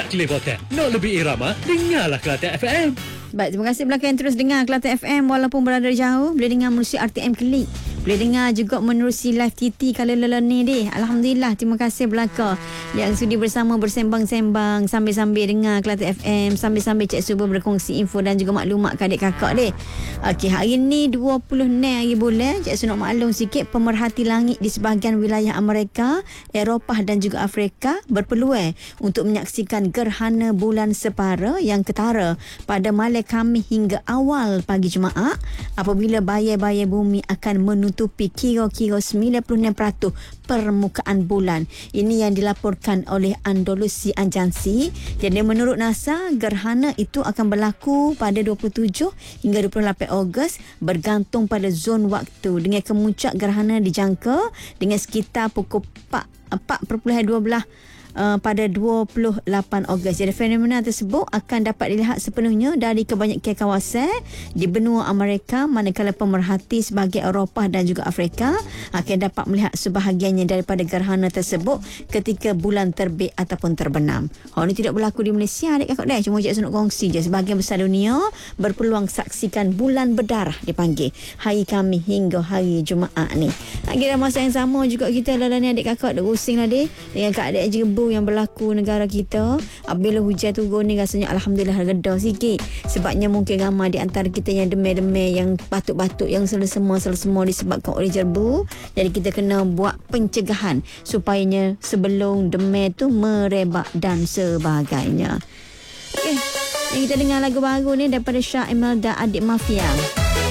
nak kelepotan, nak lebih irama, dengarlah Kelantan FM. Baik, terima kasih belakang yang terus dengar Kelantan FM walaupun berada jauh. Boleh dengar menerusi RTM Klik. Boleh dengar juga menerusi live TT kalau lelah ni deh. Alhamdulillah, terima kasih belakang yang sudi bersama bersembang-sembang sambil-sambil dengar Kelantan FM, sambil-sambil Cik Subuh berkongsi info dan juga maklumat ke adik kakak deh. Okey, hari ni 26 hari bulan. Cik Su nak maklum sikit, pemerhati langit di sebahagian wilayah Amerika, Eropah dan juga Afrika berpeluang untuk menyaksikan gerhana bulan separa yang ketara pada malam Khamis hingga awal pagi Jumaat apabila bayar-bayar bumi akan menutupi kira-kira 96% permukaan bulan. Ini yang dilaporkan oleh Andalusi Agency. Jadi menurut NASA, gerhana itu akan berlaku pada 27 hingga 28 Ogos bergantung pada zon waktu, dengan kemuncak gerhana dijangka dengan sekitar pukul 4.12 pada 28 Ogos. Jadi fenomena tersebut akan dapat dilihat sepenuhnya dari kebanyakan kawasan di benua Amerika, manakala pemerhati sebahagian Eropah dan juga Afrika akan dapat melihat sebahagiannya daripada gerhana tersebut ketika bulan terbit ataupun terbenam. Hal ini tidak berlaku di Malaysia adik kakak dah. Cuma Cik Su nak kongsi je, sebahagian besar dunia berpeluang saksikan bulan berdarah dipanggil hari Khamis hingga hari Jumaat ni. Kira masa yang sama juga kita lah ni adik kakak dah pusing lah deh dengan keadaan jebu yang berlaku negara kita. Apabila hujan turun ni rasanya alhamdulillah reda sikit, sebabnya mungkin ramai di antara kita yang demam-demam, yang batuk-batuk, yang selesema disebabkan oleh jerbu. Jadi kita kena buat pencegahan supayanya sebelum demam tu merebak dan sebagainya. Okey, kita dengar lagu baru ni daripada Syah Imelda, Adik Mafia.